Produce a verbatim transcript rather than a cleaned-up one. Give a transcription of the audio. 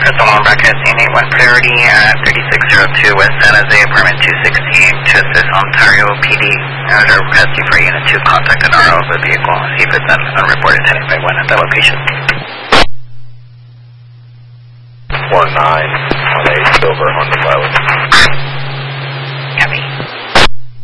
Just alarm broadcasting eight one thirty at thirty-six oh two West San Jose, apartment two sixteen, to assist Ontario P D. Order requesting for Unit two contact an R O of the vehicle. See if it's an unreported heading by one at that location. one nine one eight Silver Honda Pilot.